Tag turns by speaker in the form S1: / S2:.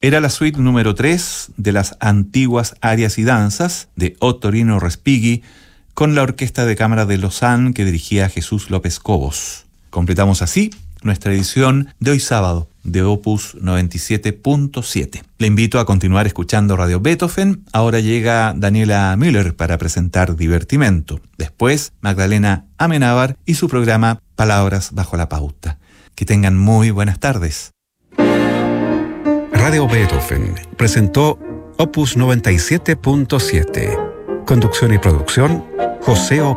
S1: Era la suite número 3 de las antiguas arias y danzas de Ottorino Respighi con la Orquesta de Cámara de Lausanne que dirigía Jesús López Cobos. Completamos así nuestra edición de hoy sábado de Opus 97.7. Le invito a continuar escuchando Radio Beethoven. Ahora llega Daniela Müller para presentar Divertimento. Después, Magdalena Amenábar y su programa Palabras bajo la pauta. Que tengan muy buenas tardes.
S2: Radio Beethoven presentó Opus 97.7. Conducción y producción, José